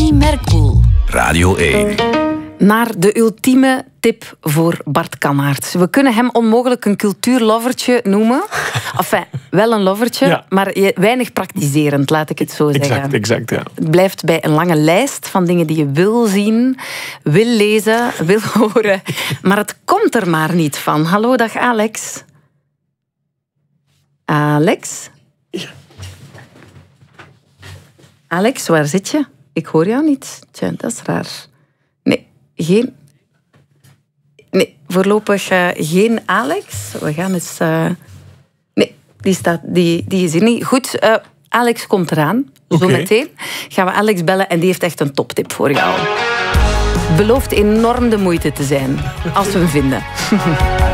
Annie Merkpoel. Radio 1. Naar de ultieme tip voor Bart Kannaerts. We kunnen hem onmogelijk een cultuurlovertje noemen. Enfin, wel een lovertje, Ja. maar weinig praktiserend, laat ik het zo zeggen. Exact, ja. Het blijft bij een lange lijst van dingen die je wil zien, wil lezen, wil horen. Maar het komt er maar niet van. Hallo, dag Alex. Alex? Ja. Alex, waar zit je? Ik hoor jou niet. Tja, dat is raar. Nee, voorlopig geen Alex. We gaan eens... Nee, die is er niet. Goed, Alex komt eraan. Okay. Zometeen gaan we Alex bellen en die heeft echt een toptip voor jou. Belooft enorm de moeite te zijn, als we hem vinden.